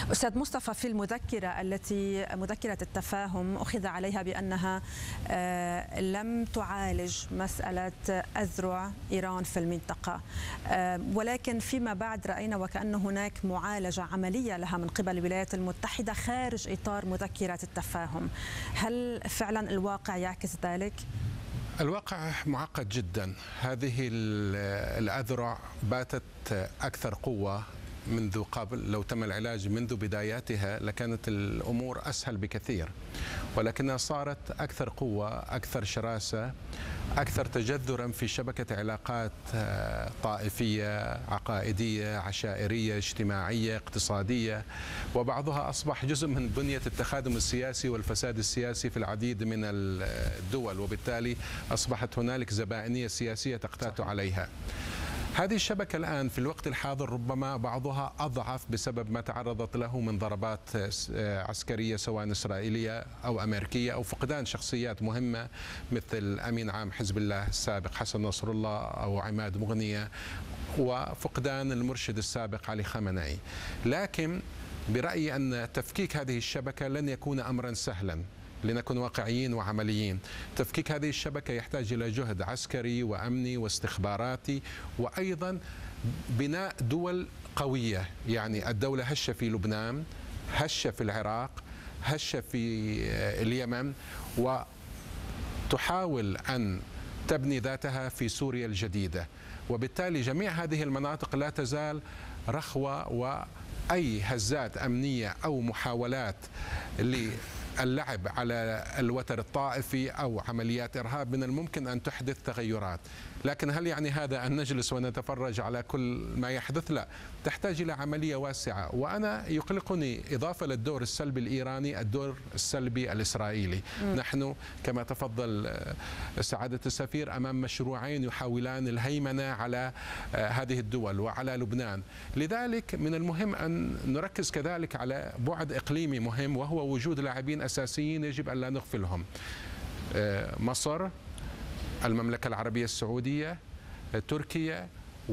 أستاذ مصطفى، في المذكرة التي مذكرة التفاهم أخذ عليها بأنها لم تعالج مسألة أذرع إيران في المنطقة، ولكن فيما بعد رأينا وكأن هناك معالجة عملية لها من قبل الولايات المتحدة خارج إطار مذكرة التفاهم. هل فعلا الواقع يعكس ذلك؟ الواقع معقد جدا. هذه الأذرع باتت أكثر قوة منذ قبل. لو تم العلاج منذ بداياتها لكانت الأمور أسهل بكثير، ولكنها صارت أكثر قوة، أكثر شراسة، أكثر تجذرا في شبكة علاقات طائفية، عقائدية، عشائرية، اجتماعية، اقتصادية، وبعضها أصبح جزء من بنية التخاذل السياسي والفساد السياسي في العديد من الدول، وبالتالي أصبحت هنالك زبائنية سياسية تقتات عليها. هذه الشبكة الآن في الوقت الحاضر ربما بعضها أضعف بسبب ما تعرضت له من ضربات عسكرية سواء إسرائيلية أو أمريكية أو فقدان شخصيات مهمة مثل أمين عام حزب الله السابق حسن نصر الله أو عماد مغنية، وفقدان المرشد السابق علي خامنئي. لكن برأيي أن تفكيك هذه الشبكة لن يكون أمرا سهلا، لنكن واقعيين وعمليين. تفكيك هذه الشبكة يحتاج إلى جهد عسكري وأمني واستخباراتي، وأيضا بناء دول قوية. يعني الدولة هشة في لبنان، هشة في العراق، هشة في اليمن، وتحاول أن تبني ذاتها في سوريا الجديدة. وبالتالي جميع هذه المناطق لا تزال رخوة، وأي هزات أمنية أو محاولات اللعب على الوتر الطائفي أو عمليات إرهاب من الممكن أن تحدث تغيرات. لكن هل يعني هذا أن نجلس ونتفرج على كل ما يحدث؟ لا، تحتاج إلى عملية واسعة. وأنا يقلقني إضافة للدور السلبي الإيراني الدور السلبي الإسرائيلي. نحن كما تفضل سعادة السفير أمام مشروعين يحاولان الهيمنة على هذه الدول وعلى لبنان. لذلك من المهم أن نركز كذلك على بعد إقليمي مهم، وهو وجود لاعبين أساسيين يجب أن لا نغفلهم. مصر، المملكة العربية السعودية، تركيا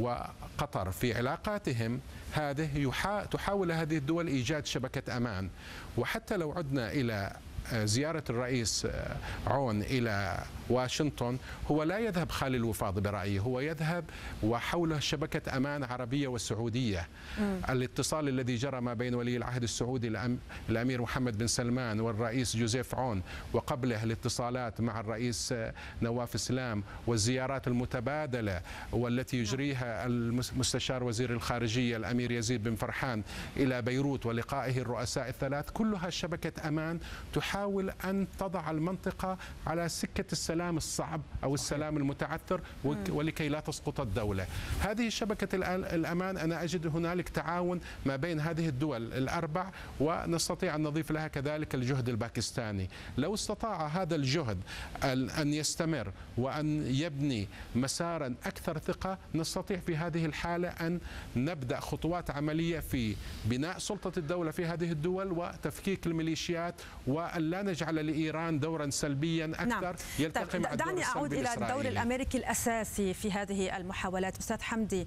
وقطر في علاقاتهم هذه تحاول هذه الدول إيجاد شبكة أمان. وحتى لو عدنا إلى زيارة الرئيس عون إلى واشنطن، هو لا يذهب خالي الوفاض برأيي، هو يذهب وحوله شبكة أمان عربية وسعودية. الاتصال الذي جرى ما بين ولي العهد السعودي الأمير محمد بن سلمان والرئيس جوزيف عون، وقبله الاتصالات مع الرئيس نواف اسلام، والزيارات المتبادلة والتي يجريها المستشار وزير الخارجية الأمير يزيد بن فرحان إلى بيروت ولقائه الرؤساء الثلاث، كلها شبكة أمان تحاول أن تضع المنطقة على سكة السلام الصعب أو السلام المتعثر، ولكي لا تسقط الدولة. هذه شبكة الأمان أنا أجد هنالك تعاون ما بين هذه الدول الأربع، ونستطيع أن نضيف لها كذلك الجهد الباكستاني. لو استطاع هذا الجهد أن يستمر وأن يبني مسارا أكثر ثقة، نستطيع في هذه الحالة أن نبدأ خطوات عملية في بناء سلطة الدولة في هذه الدول وتفكيك الميليشيات، وأن لا نجعل لإيران دورا سلبيا أكثر يلتقي مع الدور السلبي. دعني أعود إلى الدور الأمريكي الأساسي في هذه المحاولات. أستاذ حمدي،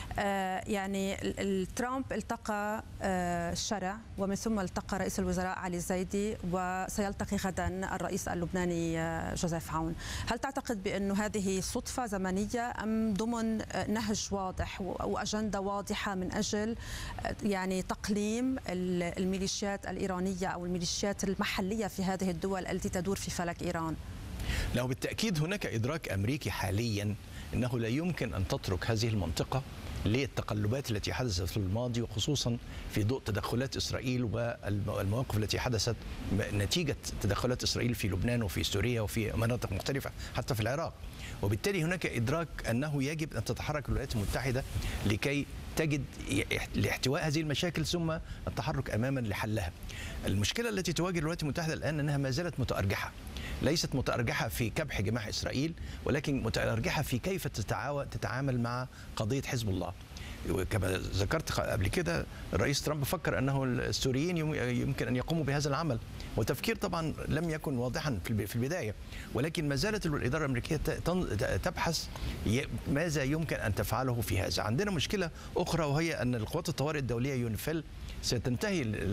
يعني ترامب التقى الشرع ومن ثم التقى رئيس الوزراء علي الزيدي، وسيلتقي غدا الرئيس اللبناني جوزيف عون. هل تعتقد بأن هذه صدفة زمنية أم ضمن نهج واضح وأجندة واضحة من أجل يعني تقليم الميليشيات الإيرانية أو الميليشيات المحلية في هذه الدول التي تدور في فلك إيران؟ لا، بالتأكيد هناك إدراك أمريكي حاليا أنه لا يمكن أن تترك هذه المنطقة للتقلبات التي حدثت في الماضي، وخصوصا في ضوء تدخلات إسرائيل والمواقف التي حدثت نتيجة تدخلات إسرائيل في لبنان وفي سوريا وفي مناطق مختلفة حتى في العراق. وبالتالي هناك إدراك أنه يجب أن تتحرك الولايات المتحدة لكي تجد لاحتواء هذه المشاكل ثم التحرك أماما لحلها. المشكلة التي تواجه الولايات المتحدة الآن أنها ما زالت متأرجحة، ليست متأرجحة في كبح جماح إسرائيل، ولكن متأرجحة في كيف تتعامل مع قضية حزب الله. كما ذكرت قبل كده، الرئيس ترامب فكر أنه السوريين يمكن أن يقوموا بهذا العمل، وتفكير طبعا لم يكن واضحا في البداية، ولكن ما زالت الإدارة الأمريكية تبحث ماذا يمكن أن تفعله في هذا. عندنا مشكلة أخرى، وهي أن القوات الطوارئ الدولية يونيفيل ستنتهي